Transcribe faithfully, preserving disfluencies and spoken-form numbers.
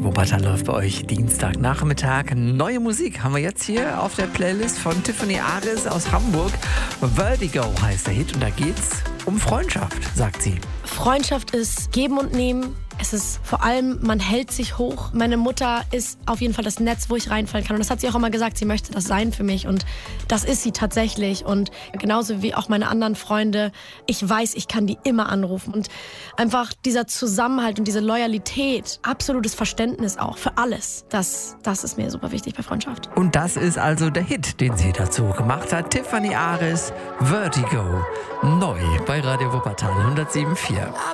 Wuppertal läuft bei euch Dienstagnachmittag. Neue Musik haben wir jetzt hier auf der Playlist von Tiffany Aris aus Hamburg. Vertigo heißt der Hit und da geht's um Freundschaft, sagt sie. Freundschaft ist Geben und Nehmen. Es ist vor allem, man hält sich hoch. Meine Mutter ist auf jeden Fall das Netz, wo ich reinfallen kann. Und das hat sie auch immer gesagt, sie möchte das sein für mich. Und das ist sie tatsächlich. Und genauso wie auch meine anderen Freunde, ich weiß, ich kann die immer anrufen. Und einfach dieser Zusammenhalt und diese Loyalität, absolutes Verständnis auch für alles, das, das ist mir super wichtig bei Freundschaft. Und das ist also der Hit, den sie dazu gemacht hat. Tiffany Aris, Vertigo, neu bei Radio Wuppertal hundertsieben Komma vier.